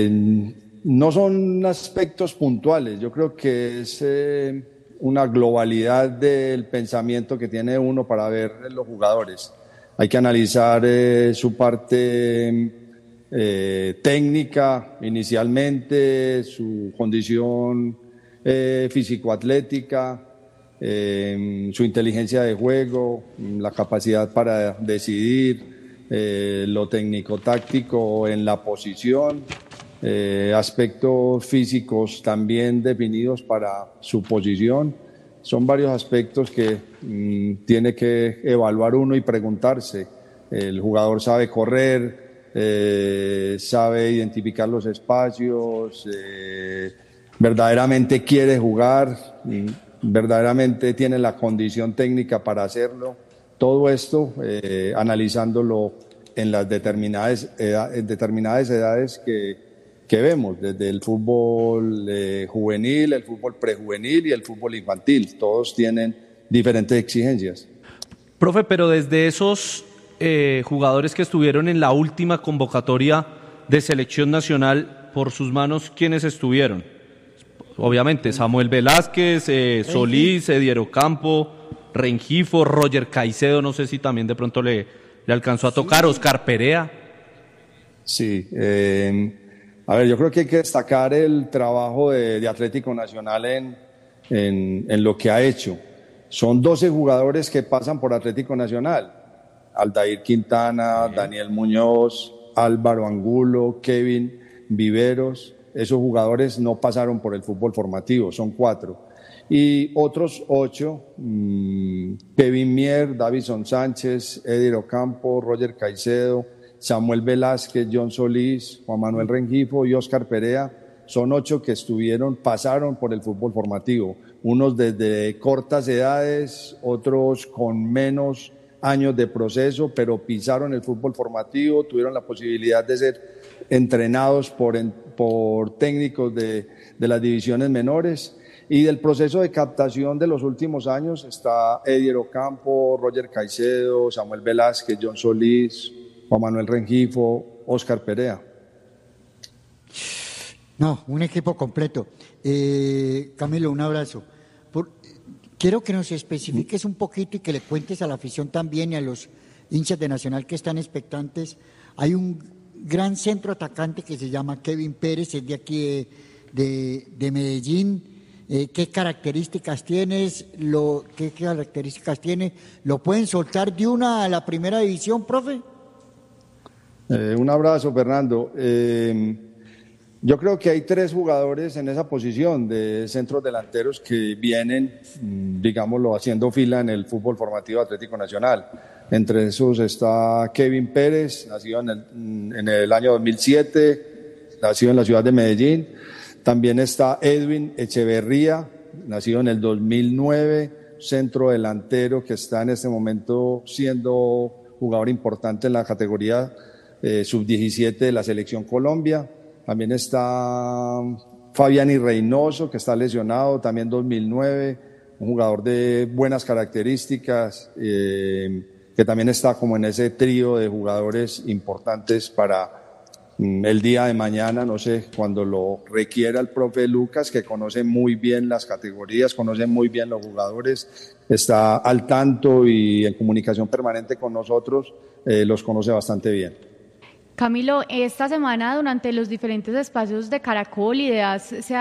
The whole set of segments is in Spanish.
No son aspectos puntuales, yo creo que es una globalidad del pensamiento que tiene uno para ver los jugadores. Hay que analizar su parte técnica inicialmente, su condición físico-atlética, su inteligencia de juego, la capacidad para decidir, lo técnico-táctico en la posición, aspectos físicos también definidos para su posición. Son varios aspectos que tiene que evaluar uno y preguntarse. El jugador sabe correr, sabe identificar los espacios, verdaderamente quiere jugar, verdaderamente tiene la condición técnica para hacerlo. Todo esto analizándolo en las determinadas edades que vemos, desde el fútbol juvenil, el fútbol prejuvenil y el fútbol infantil. Todos tienen diferentes exigencias. Profe, pero desde esos jugadores que estuvieron en la última convocatoria de selección nacional, por sus manos, ¿quiénes estuvieron? Obviamente, Samuel Velázquez, Solís, Edier Ocampo, Rengifo, Roger Caicedo, no sé si también de pronto le alcanzó a tocar, Oscar Perea. Sí, a ver, yo creo que hay que destacar el trabajo de Atlético Nacional en lo que ha hecho. Son 12 jugadores que pasan por Atlético Nacional. Aldair Quintana, Daniel Muñoz, Álvaro Angulo, Kevin Viveros. Esos jugadores no pasaron por el fútbol formativo, son 4. Y otros 8, Kevin Mier, Davison Sánchez, Edier Ocampo, Roger Caicedo, Samuel Velázquez, John Solís, Juan Manuel Rengifo y Oscar Perea, son 8 que pasaron por el fútbol formativo, unos desde cortas edades, otros con menos años de proceso, pero pisaron el fútbol formativo, tuvieron la posibilidad de ser entrenados por técnicos de las divisiones menores. Y del proceso de captación de los últimos años está Edier Ocampo, Roger Caicedo, Samuel Velázquez, John Solís, Juan Manuel Rengifo, Oscar Perea. No, un equipo completo. Camilo, un abrazo. Quiero que nos especifiques un poquito y que le cuentes a la afición también y a los hinchas de Nacional que están expectantes. Hay un gran centro atacante que se llama Kevin Pérez, es de aquí de Medellín. ¿Qué características tienes? ¿Qué características tiene? ¿Lo pueden soltar de una a la primera división, profe? Un abrazo, Fernando. Yo creo que hay 3 jugadores en esa posición de centros delanteros que vienen, digámoslo, haciendo fila en el fútbol formativo Atlético Nacional. Entre esos está Kevin Pérez, nacido en el año 2007, nacido en la ciudad de Medellín. También está Edwin Echeverría, nacido en el 2009, centro delantero que está en este momento siendo jugador importante en la categoría sub-17 de la Selección Colombia. También está Fabián Reynoso, que está lesionado, también 2009, un jugador de buenas características, que también está como en ese trío de jugadores importantes para el día de mañana, no sé, cuando lo requiera el profe Lucas, que conoce muy bien las categorías, conoce muy bien los jugadores, está al tanto y en comunicación permanente con nosotros, los conoce bastante bien. Camilo, esta semana durante los diferentes espacios de Caracol y de AS se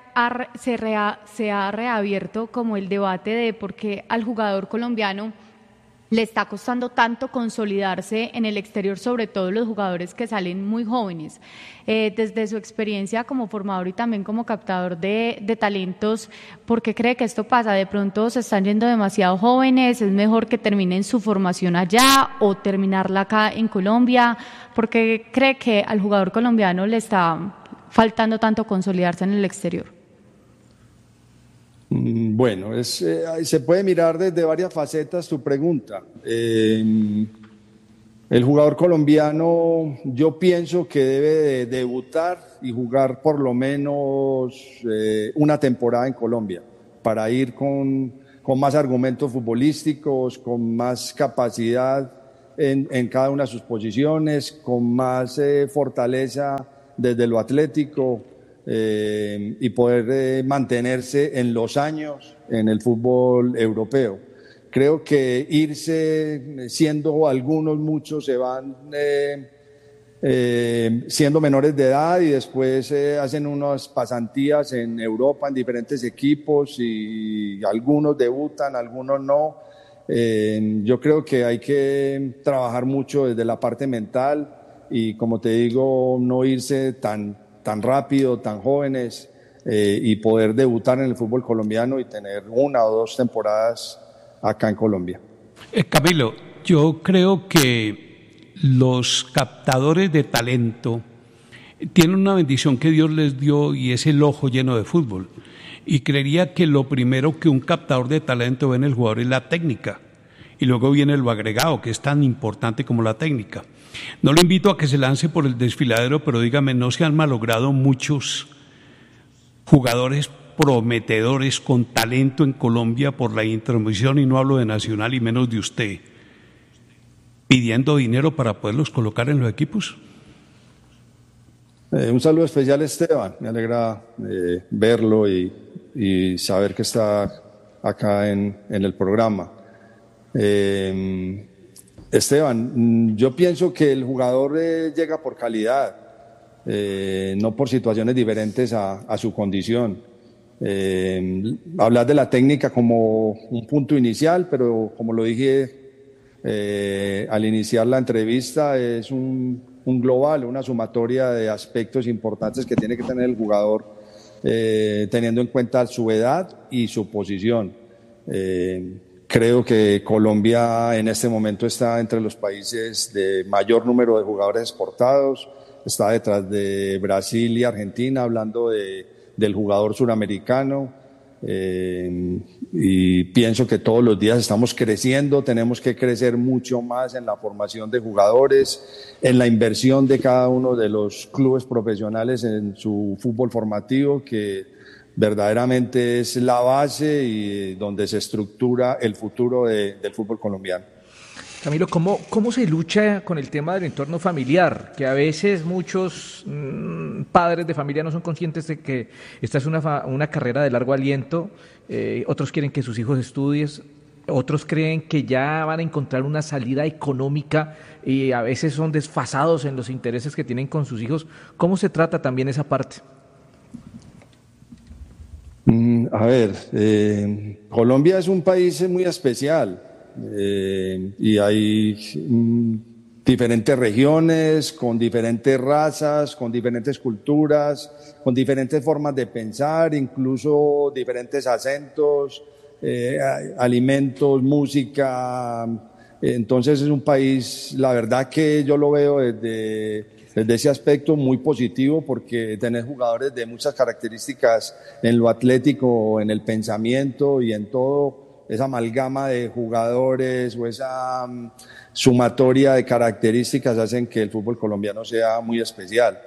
ha reabierto como el debate de por qué al jugador colombiano le está costando tanto consolidarse en el exterior, sobre todo los jugadores que salen muy jóvenes. Desde su experiencia como formador y también como captador de talentos, ¿por qué cree que esto pasa? ¿De pronto se están yendo demasiado jóvenes? ¿Es mejor que terminen su formación allá o terminarla acá en Colombia? ¿Por qué cree que al jugador colombiano le está faltando tanto consolidarse en el exterior? Bueno, se puede mirar desde varias facetas tu pregunta. El jugador colombiano, yo pienso que debe de debutar y jugar por lo menos una temporada en Colombia para ir con más argumentos futbolísticos, con más capacidad en cada una de sus posiciones, con más fortaleza desde lo atlético y poder mantenerse en los años en el fútbol europeo. Creo que irse siendo muchos se van siendo menores de edad y después hacen unas pasantías en Europa en diferentes equipos y algunos debutan, algunos no. Yo creo que hay que trabajar mucho desde la parte mental y, como te digo, no irse tan rápido, tan jóvenes y poder debutar en el fútbol colombiano y tener 1 o 2 temporadas acá en Colombia. Camilo, yo creo que los captadores de talento tienen una bendición que Dios les dio y es el ojo lleno de fútbol. Y creería que lo primero que un captador de talento ve en el jugador es la técnica. Y luego viene lo agregado, que es tan importante como la técnica. No lo invito a que se lance por el desfiladero, pero dígame, ¿no se han malogrado muchos jugadores prometedores con talento en Colombia por la intromisión, y no hablo de Nacional y menos de usted, pidiendo dinero para poderlos colocar en los equipos? Un saludo especial a Esteban, me alegra verlo y saber que está acá en el programa. Esteban, yo pienso que el jugador llega por calidad, no por situaciones diferentes a su condición. Hablar de la técnica como un punto inicial, pero como lo dije al iniciar la entrevista, es un global, una sumatoria de aspectos importantes que tiene que tener el jugador, teniendo en cuenta su edad y su posición. Creo que Colombia en este momento está entre los países de mayor número de jugadores exportados, está detrás de Brasil y Argentina, hablando del jugador suramericano, y pienso que todos los días estamos creciendo, tenemos que crecer mucho más en la formación de jugadores, en la inversión de cada uno de los clubes profesionales en su fútbol formativo, que verdaderamente es la base y donde se estructura el futuro del fútbol colombiano. Camilo, ¿cómo se lucha con el tema del entorno familiar? Que a veces muchos padres de familia no son conscientes de que esta es una carrera de largo aliento, otros quieren que sus hijos estudien, otros creen que ya van a encontrar una salida económica y a veces son desfasados en los intereses que tienen con sus hijos. ¿Cómo se trata también esa parte? A ver, Colombia es un país muy especial y hay diferentes regiones, con diferentes razas, con diferentes culturas, con diferentes formas de pensar, incluso diferentes acentos, alimentos, música. Entonces es un país, la verdad que yo lo veo desde ese aspecto muy positivo, porque tenés jugadores de muchas características en lo atlético, en el pensamiento y en todo, esa amalgama de jugadores o esa sumatoria de características hacen que el fútbol colombiano sea muy especial.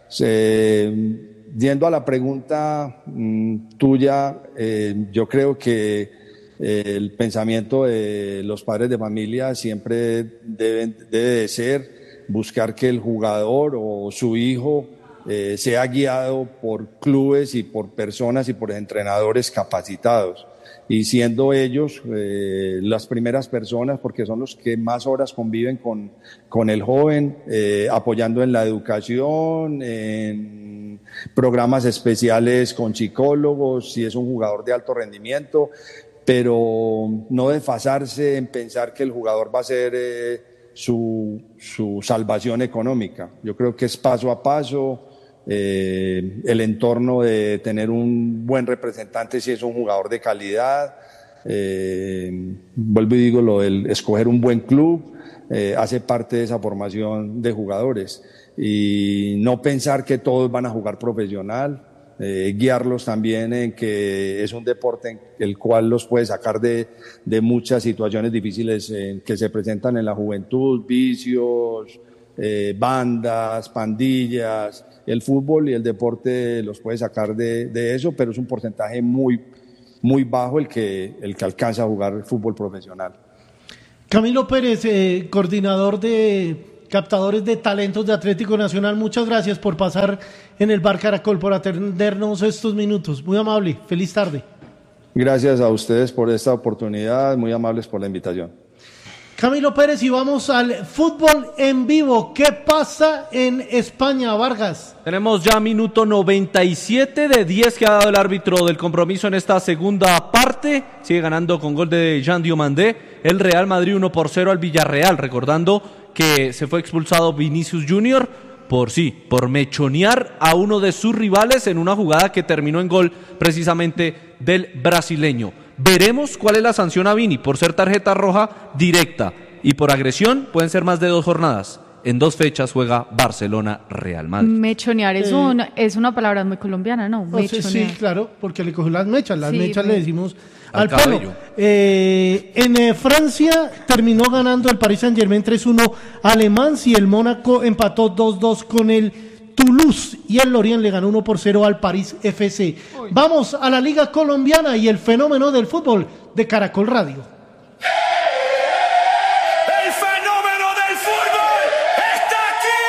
Yendo a la pregunta tuya, yo creo que el pensamiento de los padres de familia siempre debe de ser buscar que el jugador o su hijo sea guiado por clubes y por personas y por entrenadores capacitados, y siendo ellos las primeras personas, porque son los que más horas conviven con el joven, apoyando en la educación, en programas especiales con psicólogos, si es un jugador de alto rendimiento, pero no desfasarse en pensar que el jugador va a ser su salvación económica. Yo creo que es paso a paso, el entorno de tener un buen representante si es un jugador de calidad, vuelvo y digo, lo del escoger un buen club hace parte de esa formación de jugadores, y no pensar que todos van a jugar profesional, guiarlos también en que es un deporte en el cual los puede sacar de muchas situaciones difíciles que se presentan en la juventud, vicios, bandas, pandillas. El fútbol y el deporte los puede sacar de eso, pero es un porcentaje muy, muy bajo el que alcanza a jugar fútbol profesional. Camilo Pérez, coordinador de captadores de talentos de Atlético Nacional. Muchas gracias por pasar en el Bar Caracol, por atendernos estos minutos. Muy amable, feliz tarde. Gracias a ustedes por esta oportunidad, muy amables por la invitación. Camilo Pérez, y vamos al fútbol en vivo. ¿Qué pasa en España, Vargas? Tenemos ya minuto 97 de 10 que ha dado el árbitro del compromiso en esta segunda parte. Sigue ganando con gol de Jean Diomandé el Real Madrid 1-0 al Villarreal, recordando que se fue expulsado Vinicius Junior por mechonear a uno de sus rivales en una jugada que terminó en gol precisamente del brasileño. Veremos cuál es la sanción a Vini por ser tarjeta roja directa, y por agresión pueden ser más de 2 jornadas. En 2 fechas juega Barcelona-Real Madrid. Mechonear es una palabra muy colombiana, ¿no? Sí, claro, porque le cogió las mechas le decimos al cabello. pelo. En Francia terminó ganando el Paris Saint-Germain 3-1 alemán, y el Mónaco empató 2-2 con el Toulouse, y el Lorient le ganó 1-0 al París FC. Vamos a la Liga Colombiana y el fenómeno del fútbol de Caracol Radio. ¡El fenómeno del fútbol está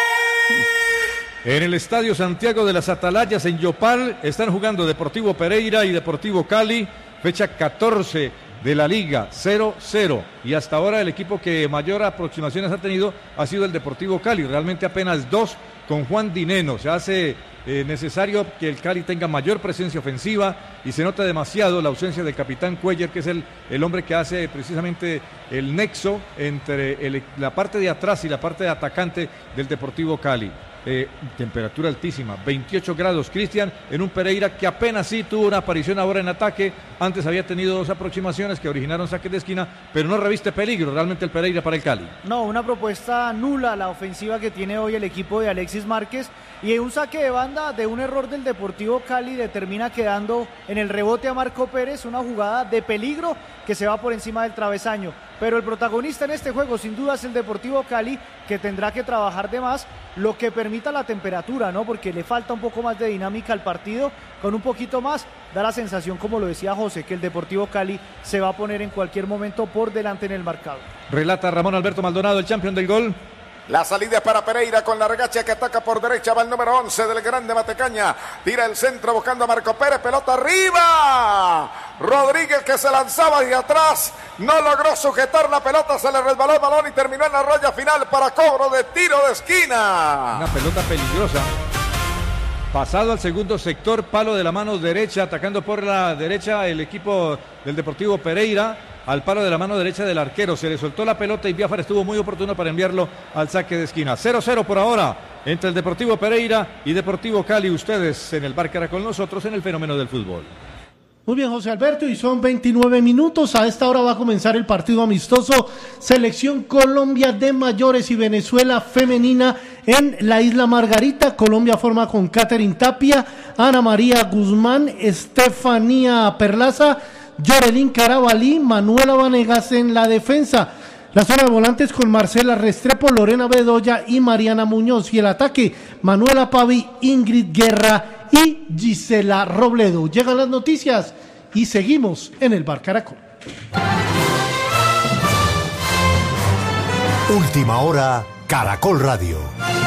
aquí! En el Estadio Santiago de las Atalayas en Yopal están jugando Deportivo Pereira y Deportivo Cali, fecha 14 de la Liga, 0-0, y hasta ahora el equipo que mayor aproximaciones ha tenido ha sido el Deportivo Cali, realmente apenas 2 con Juan Dineno. Se hace necesario que el Cali tenga mayor presencia ofensiva, y se nota demasiado la ausencia del capitán Cuellar, que es el hombre que hace precisamente el nexo entre la parte de atrás y la parte de atacante del Deportivo Cali. Temperatura altísima, 28 grados, Cristian, en un Pereira que apenas sí tuvo una aparición ahora en ataque. Antes había tenido 2 aproximaciones que originaron saques de esquina, pero no reviste peligro realmente el Pereira para el Cali. No, una propuesta nula la ofensiva que tiene hoy el equipo de Alexis Márquez, y un saque de banda de un error del Deportivo Cali termina quedando en el rebote a Marco Pérez, una jugada de peligro que se va por encima del travesaño. Pero el protagonista en este juego sin duda es el Deportivo Cali, que tendrá que trabajar de más, lo que permita la temperatura, ¿no? Porque le falta un poco más de dinámica al partido. Con un poquito más da la sensación, como lo decía José, que el Deportivo Cali se va a poner en cualquier momento por delante en el marcador. Relata Ramón Alberto Maldonado, el campeón del gol. La salida es para Pereira con la regacha que ataca por derecha, va el número 11 del Grande Matecaña, tira el centro buscando a Marco Pérez, pelota arriba, Rodríguez que se lanzaba hacia atrás, no logró sujetar la pelota, se le resbaló el balón y terminó en la raya final para cobro de tiro de esquina. Una pelota peligrosa, pasado al segundo sector, palo de la mano derecha, atacando por la derecha el equipo del Deportivo Pereira, al palo de la mano derecha del arquero, se le soltó la pelota y Biafara estuvo muy oportuno para enviarlo al saque de esquina. 0-0 por ahora entre el Deportivo Pereira y Deportivo Cali. Ustedes en el Bar Caracol, nosotros en el fenómeno del fútbol. Muy bien, José Alberto, y son 29 minutos. A esta hora va a comenzar el partido amistoso Selección Colombia de mayores y Venezuela femenina en la Isla Margarita. Colombia forma con Catherine Tapia, Ana María Guzmán, Estefanía Perlaza, Yorelín Carabalí, Manuela Vanegas en la defensa. La zona de volantes con Marcela Restrepo, Lorena Bedoya y Mariana Muñoz. Y el ataque, Manuela Pavi, Ingrid Guerra y Gisela Robledo. Llegan las noticias y seguimos en el Bar Caracol. Última hora, Caracol Radio.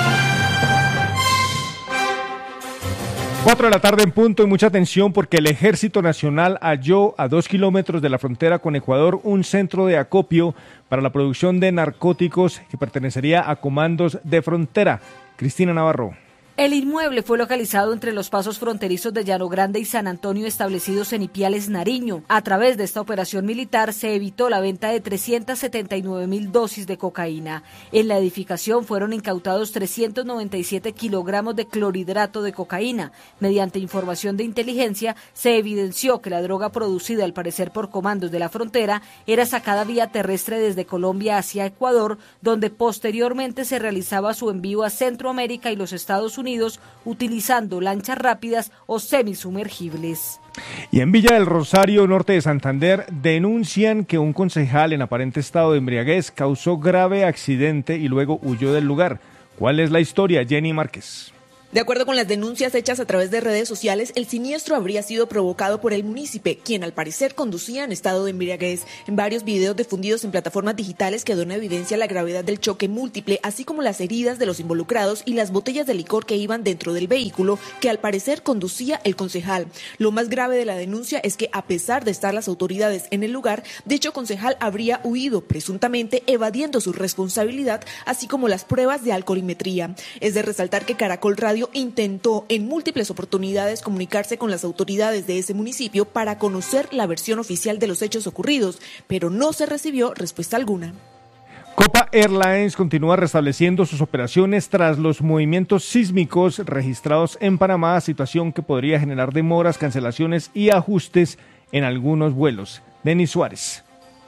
4 de la tarde en punto, y mucha atención porque el Ejército Nacional halló a 2 kilómetros de la frontera con Ecuador un centro de acopio para la producción de narcóticos que pertenecería a comandos de frontera. Cristina Navarro. El inmueble fue localizado entre los pasos fronterizos de Llano Grande y San Antonio, establecidos en Ipiales, Nariño. A través de esta operación militar se evitó la venta de 379.000 dosis de cocaína. En la edificación fueron incautados 397 kilogramos de clorhidrato de cocaína. Mediante información de inteligencia se evidenció que la droga producida al parecer por comandos de la frontera era sacada vía terrestre desde Colombia hacia Ecuador, donde posteriormente se realizaba su envío a Centroamérica y los Estados Unidos utilizando lanchas rápidas o semisumergibles. Y en Villa del Rosario, norte de Santander, denuncian que un concejal en aparente estado de embriaguez causó grave accidente y luego huyó del lugar. ¿Cuál es la historia, Jenny Márquez? De acuerdo con las denuncias hechas a través de redes sociales, el siniestro habría sido provocado por el munícipe, quien al parecer conducía en estado de embriaguez. En varios videos difundidos en plataformas digitales quedó en evidencia la gravedad del choque múltiple, así como las heridas de los involucrados y las botellas de licor que iban dentro del vehículo que al parecer conducía el concejal. Lo más grave de la denuncia es que, a pesar de estar las autoridades en el lugar, dicho concejal habría huido, presuntamente evadiendo su responsabilidad, así como las pruebas de alcoholimetría. Es de resaltar que Caracol Radio intentó en múltiples oportunidades comunicarse con las autoridades de ese municipio para conocer la versión oficial de los hechos ocurridos, pero no se recibió respuesta alguna. Copa Airlines continúa restableciendo sus operaciones tras los movimientos sísmicos registrados en Panamá, situación que podría generar demoras, cancelaciones y ajustes en algunos vuelos. Denis Suárez.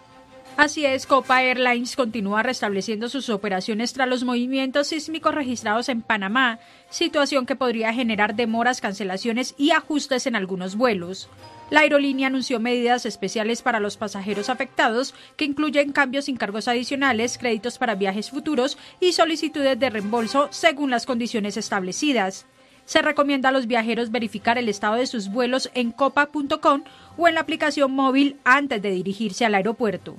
Así es, Copa Airlines continúa restableciendo sus operaciones tras los movimientos sísmicos registrados en Panamá, situación que podría generar demoras, cancelaciones y ajustes en algunos vuelos. La aerolínea anunció medidas especiales para los pasajeros afectados, que incluyen cambios sin cargos adicionales, créditos para viajes futuros y solicitudes de reembolso según las condiciones establecidas. Se recomienda a los viajeros verificar el estado de sus vuelos en copa.com o en la aplicación móvil antes de dirigirse al aeropuerto.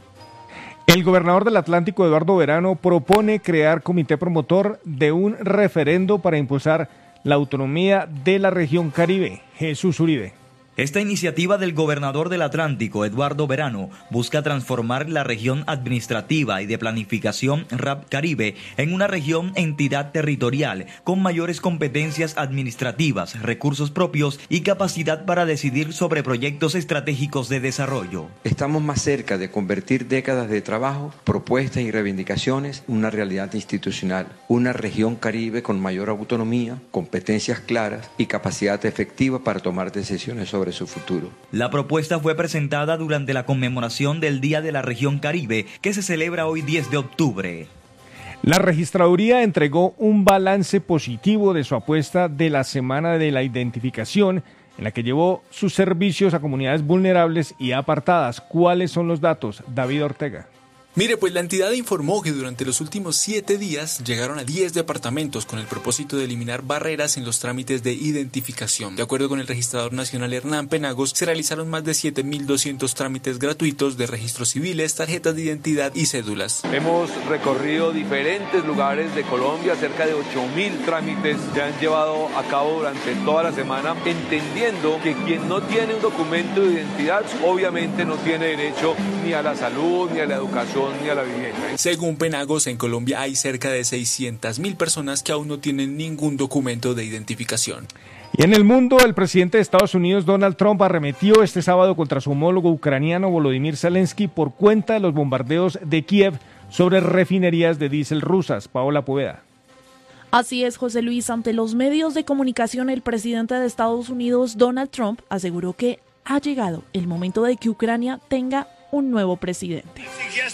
El gobernador del Atlántico, Eduardo Verano, propone crear comité promotor de un referendo para impulsar la autonomía de la región Caribe. Jesús Uribe. Esta iniciativa del gobernador del Atlántico, Eduardo Verano, busca transformar la región administrativa y de planificación RAP Caribe en una región entidad territorial con mayores competencias administrativas, recursos propios y capacidad para decidir sobre proyectos estratégicos de desarrollo. Estamos más cerca de convertir décadas de trabajo, propuestas y reivindicaciones en una realidad institucional, una región Caribe con mayor autonomía, competencias claras y capacidad efectiva para tomar decisiones sobre su futuro. La propuesta fue presentada durante la conmemoración del Día de la Región Caribe, que se celebra hoy 10 de octubre. La registraduría entregó un balance positivo de su apuesta de la Semana de la Identificación, en la que llevó sus servicios a comunidades vulnerables y apartadas. ¿Cuáles son los datos? David Ortega. Mire, pues la entidad informó que durante los últimos 7 días llegaron a 10 departamentos con el propósito de eliminar barreras en los trámites de identificación. De acuerdo con el registrador nacional Hernán Penagos, se realizaron más de 7.200 trámites gratuitos de registros civiles, tarjetas de identidad y cédulas. Hemos recorrido diferentes lugares de Colombia, cerca de 8.000 trámites se han llevado a cabo durante toda la semana, entendiendo que quien no tiene un documento de identidad obviamente no tiene derecho ni a la salud, ni a la educación, ni a la vivienda. Según Penagos, en Colombia hay cerca de 600.000 personas que aún no tienen ningún documento de identificación. Y en el mundo, el presidente de Estados Unidos, Donald Trump, arremetió este sábado contra su homólogo ucraniano Volodymyr Zelensky por cuenta de los bombardeos de Kiev sobre refinerías de diésel rusas. Paola Poveda. Así es, José Luis. Ante los medios de comunicación, el presidente de Estados Unidos, Donald Trump, aseguró que ha llegado el momento de que Ucrania tenga un nuevo presidente.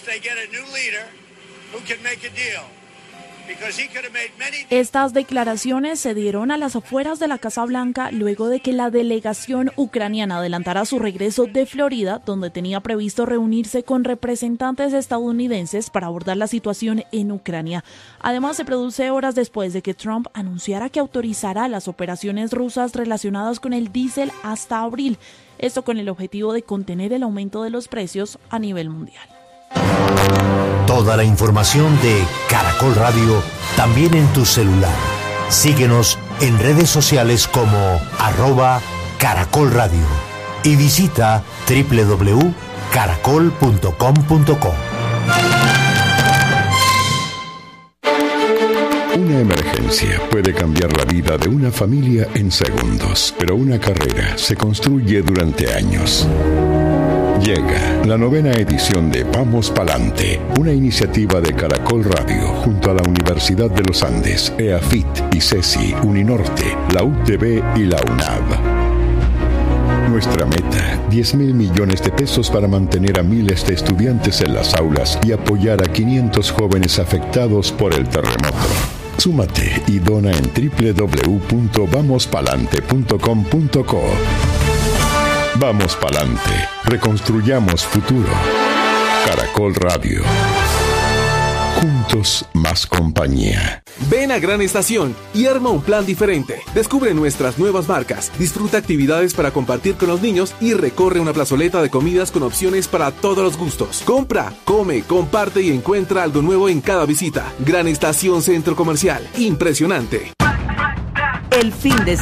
Estas declaraciones se dieron a las afueras de la Casa Blanca luego de que la delegación ucraniana adelantara su regreso de Florida, donde tenía previsto reunirse con representantes estadounidenses para abordar la situación en Ucrania. Además, se produce horas después de que Trump anunciara que autorizará las operaciones rusas relacionadas con el diésel hasta abril. Esto con el objetivo de contener el aumento de los precios a nivel mundial. Toda la información de Caracol Radio también en tu celular. Síguenos en redes sociales como @Caracol Radio y visita www.caracol.com.co. Una emergencia puede cambiar la vida de una familia en segundos, pero una carrera se construye durante años. Llega la 9ª edición de Vamos Palante, una iniciativa de Caracol Radio junto a la Universidad de los Andes, EAFIT, ICESI, Uninorte, la UTB y la UNAV. Nuestra meta, 10.000 millones de pesos para mantener a miles de estudiantes en las aulas y apoyar a 500 jóvenes afectados por el terremoto. Súmate y dona en www.vamospalante.com.co. Vamos pa'lante, reconstruyamos futuro. Caracol Radio. Juntos juntos más compañía. Ven a Gran Estación y arma un plan diferente. Descubre nuestras nuevas marcas, disfruta actividades para compartir con los niños y recorre una plazoleta de comidas con opciones para todos los gustos. Compra, come, comparte y encuentra algo nuevo en cada visita. Gran Estación Centro Comercial. Impresionante. El fin de